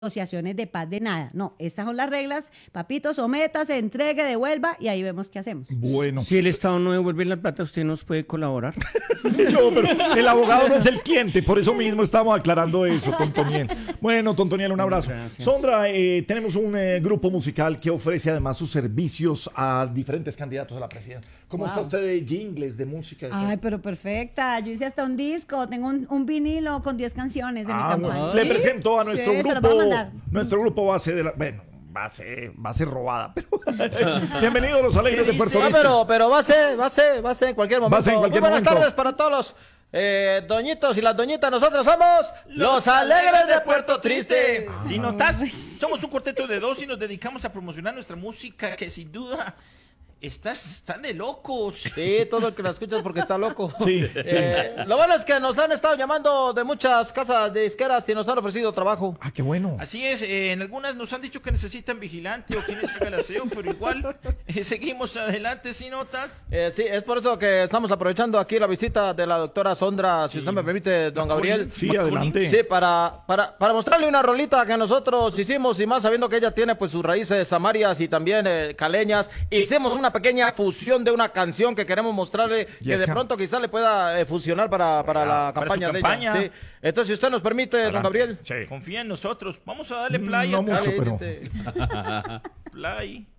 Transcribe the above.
negociaciones de paz de nada. No, estas son las reglas. Papito, sométase, entregue, devuelva y ahí vemos qué hacemos. Bueno. Si el Estado no devuelve la plata, ¿usted nos puede colaborar? No, pero el abogado no es el cliente, por eso mismo estamos aclarando eso, Tontoniel. Bueno, Tontoniel, un abrazo. Gracias. Sondra, tenemos un grupo musical que ofrece además sus servicios a diferentes candidatos a la presidencia. ¿Cómo está usted de jingles, de música? Ay, pero perfecta. Yo hice hasta un disco. Tengo un vinilo con 10 canciones de mi campaña. Bueno, le presento a nuestro Sí, se los voy a grupo. mandar. Nuestro grupo va a ser de la... Bueno, va a ser robada. Pero bienvenidos a los Alegres de Puerto Rico. Pero va a ser en cualquier momento. Va a ser en cualquier Muy buenas momento. tardes para todos los doñitos y las doñitas. Nosotros somos los Alegres de Puerto Triste. Si notas, somos un cuarteto de dos y nos dedicamos a promocionar nuestra música, que sin duda están de locos. Sí, todo el que la escucha es porque está loco. Sí, Lo bueno es que nos han estado llamando de muchas casas de disqueras y nos han ofrecido trabajo. Ah, qué bueno. Así es, en algunas nos han dicho que necesitan vigilante o quienes hagan el aseo, pero igual seguimos adelante, si notas. Sí, es por eso que estamos aprovechando aquí la visita de la doctora Sondra, si usted me permite, don Gabriel. Sí, adelante. Sí, para mostrarle una rolita que nosotros hicimos y más sabiendo que ella tiene pues sus raíces samarias y también caleñas, hicimos una pequeña fusión de una canción que queremos mostrarle que de pronto quizá le pueda fusionar para la campaña su de campaña. ella. Sí. Entonces, si usted nos permite, don Gabriel. Sí. Confía en nosotros. Vamos a darle play No acá. mucho, pero... Play.